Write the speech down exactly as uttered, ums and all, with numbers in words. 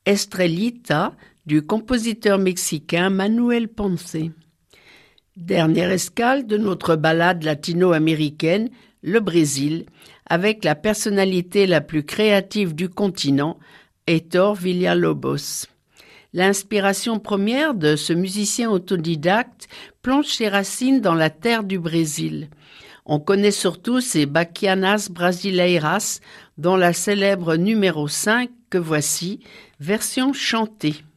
Estrellita du compositeur mexicain Manuel Ponce. Dernière escale de notre balade latino-américaine, le Brésil, avec la personnalité la plus créative du continent, Heitor Villa-Lobos. L'inspiration première de ce musicien autodidacte plonge ses racines dans la terre du Brésil. On connaît surtout ses Baquianas Brasileiras, dont la célèbre numéro cinq que voici, version chantée.